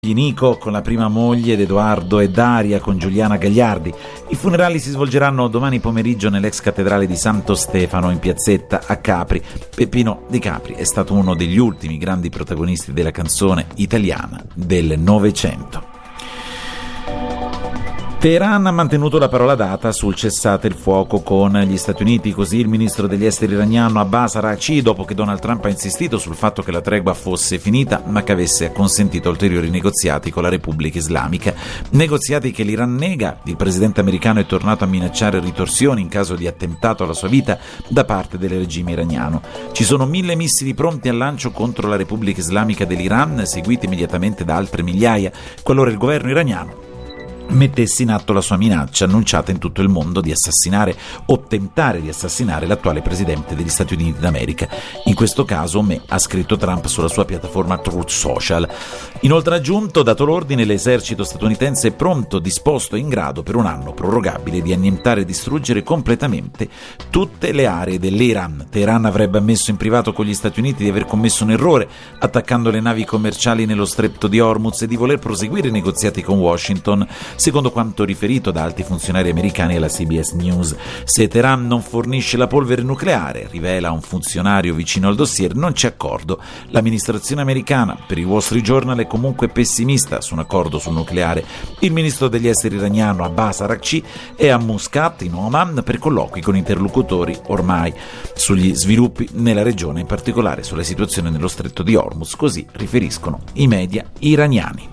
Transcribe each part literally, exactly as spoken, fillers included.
Nico con la prima moglie ed Edoardo e Daria con Giuliana Gagliardi. I funerali si svolgeranno domani pomeriggio nell'ex cattedrale di Santo Stefano in piazzetta a Capri. Peppino Di Capri è stato uno degli ultimi grandi protagonisti della canzone italiana del Novecento. Teheran ha mantenuto la parola data sul cessate il fuoco con gli Stati Uniti, così il ministro degli esteri iraniano Abbas Araghchi, dopo che Donald Trump ha insistito sul fatto che la tregua fosse finita, ma che avesse consentito ulteriori negoziati con la Repubblica Islamica. Negoziati che l'Iran nega. Il presidente americano è tornato a minacciare ritorsioni in caso di attentato alla sua vita da parte del regime iraniano. Ci sono mille missili pronti al lancio contro la Repubblica Islamica dell'Iran, seguiti immediatamente da altre migliaia, qualora il governo iraniano mettesse in atto la sua minaccia annunciata in tutto il mondo di assassinare o tentare di assassinare l'attuale presidente degli Stati Uniti d'America. In questo caso me, ha scritto Trump sulla sua piattaforma Truth Social. Inoltre ha aggiunto, dato l'ordine, l'esercito statunitense è pronto, disposto e in grado per un anno prorogabile di annientare e distruggere completamente tutte le aree dell'Iran. Teheran avrebbe ammesso in privato con gli Stati Uniti di aver commesso un errore attaccando le navi commerciali nello stretto di Hormuz e di voler proseguire i negoziati con Washington, secondo quanto riferito da alti funzionari americani alla C B S News. Se Teheran non fornisce la polvere nucleare, rivela un funzionario vicino al dossier, non c'è accordo. L'amministrazione americana, per il Wall Street Journal, è comunque pessimista su un accordo sul nucleare. Il ministro degli esteri iraniano Abbas Araghchi è a Muscat, in Oman, per colloqui con interlocutori ormai sugli sviluppi nella regione, in particolare sulla situazione nello stretto di Hormuz, così riferiscono i media iraniani.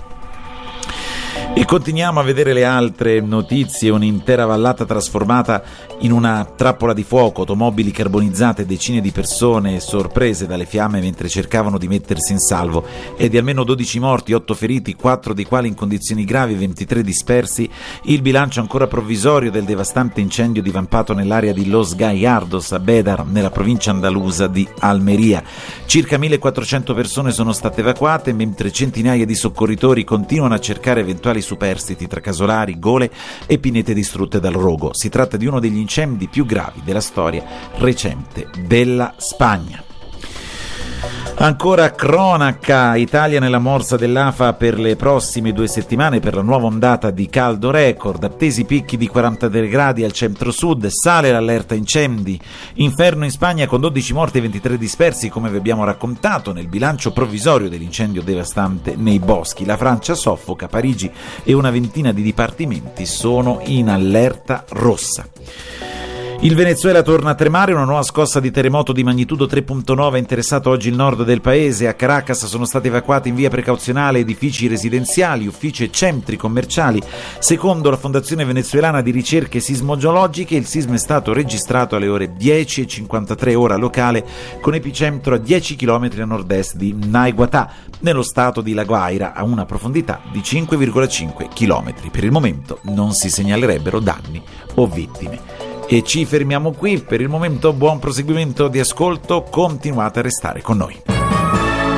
E continuiamo a vedere le altre notizie. Un'intera vallata trasformata in una trappola di fuoco, automobili carbonizzate, decine di persone sorprese dalle fiamme mentre cercavano di mettersi in salvo, e di almeno dodici morti, otto feriti, quattro dei quali in condizioni gravi, ventitré dispersi, il bilancio ancora provvisorio del devastante incendio divampato nell'area di Los Gallardos a Bedar, nella provincia andalusa di Almeria. Circa millequattrocento persone sono state evacuate, mentre centinaia di soccorritori continuano a cercare eventuali superstiti tra casolari, gole e pinete distrutte dal rogo. Si tratta di uno degli incendi più gravi della storia recente della Spagna. Ancora cronaca, Italia nella morsa dell'A F A per le prossime due settimane per la nuova ondata di caldo record, attesi picchi di quarantatré gradi al centro-sud, sale l'allerta incendi, inferno in Spagna con dodici morti e ventitré dispersi, come vi abbiamo raccontato nel bilancio provvisorio dell'incendio devastante nei boschi. La Francia soffoca, Parigi e una ventina di dipartimenti sono in allerta rossa. Il Venezuela torna a tremare, una nuova scossa di terremoto di magnitudo tre virgola nove ha interessato oggi il nord del paese. A Caracas sono stati evacuati in via precauzionale edifici residenziali, uffici e centri commerciali. Secondo la Fondazione Venezuelana di Ricerche Sismogeologiche, il sisma è stato registrato alle ore dieci e cinquantatré ora locale, con epicentro a dieci chilometri a nord-est di Naiguatá, nello stato di La Guaira, a una profondità di cinque virgola cinque chilometri. Per il momento non si segnalerebbero danni o vittime. E ci fermiamo qui. Per il momento buon proseguimento di ascolto, continuate a restare con noi.